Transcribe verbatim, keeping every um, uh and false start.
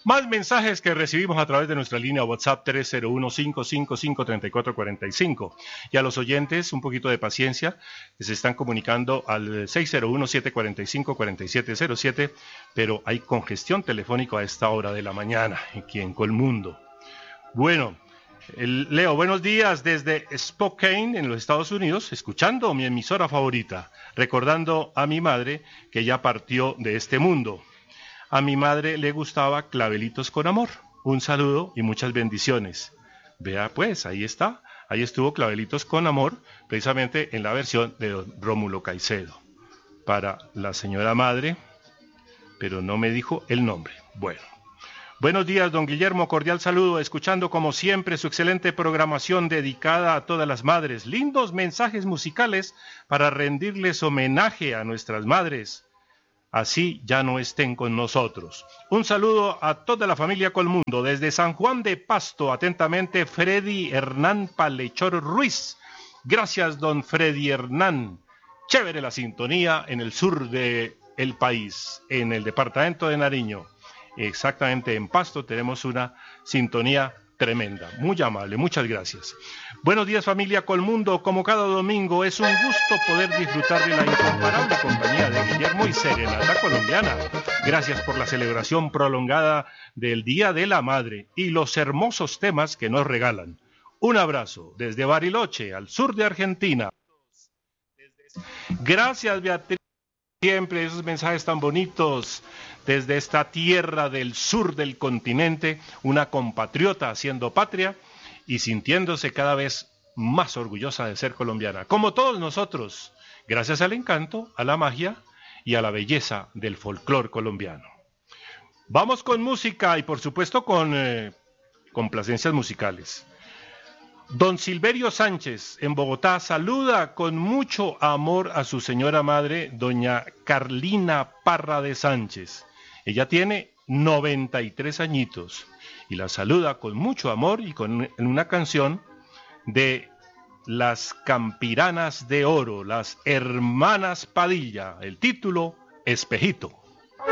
Más mensajes que recibimos a través de nuestra línea WhatsApp tres cero uno, cinco cinco cinco, tres cuatro cuatro cinco. Y a los oyentes, un poquito de paciencia, que se están comunicando al seis cero uno, siete cuatro cinco, cuatro siete cero siete, pero hay congestión telefónica a esta hora de la mañana aquí en Colmundo. Bueno, el, Leo, buenos días desde Spokane, en los Estados Unidos, escuchando mi emisora favorita, recordando a mi madre que ya partió de este mundo. A mi madre le gustaba Clavelitos con Amor. Un saludo y muchas bendiciones. Vea pues, ahí está. Ahí estuvo Clavelitos con Amor, precisamente en la versión de don Rómulo Caicedo. Para la señora madre, pero no me dijo el nombre. Bueno. Buenos días, don Guillermo. Cordial saludo. Escuchando como siempre su excelente programación dedicada a todas las madres. Lindos mensajes musicales para rendirles homenaje a nuestras madres. Así ya no estén con nosotros. Un saludo a toda la familia Colmundo. Desde San Juan de Pasto, atentamente, Freddy Hernán Palechor Ruiz. Gracias, don Freddy Hernán. Chévere la sintonía en el sur del país, en el departamento de Nariño. Exactamente, en Pasto tenemos una sintonía tremenda. Muy amable, muchas gracias. Buenos días, familia Colmundo. Como cada domingo, es un gusto poder disfrutar de la incomparable compañía de Guillermo y Serenata Colombiana. Gracias por la celebración prolongada del Día de la Madre y los hermosos temas que nos regalan. Un abrazo desde Bariloche, al sur de Argentina. Gracias, Beatriz. Siempre esos mensajes tan bonitos desde esta tierra del sur del continente, una compatriota haciendo patria y sintiéndose cada vez más orgullosa de ser colombiana, como todos nosotros, gracias al encanto, a la magia y a la belleza del folclore colombiano. Vamos con música y por supuesto con eh, complacencias musicales. Don Silverio Sánchez, en Bogotá, saluda con mucho amor a su señora madre, doña Carlina Parra de Sánchez. Ella tiene noventa y tres añitos y la saluda con mucho amor y con en una canción de Las Campiranas de Oro, las Hermanas Padilla, el título, Espejito.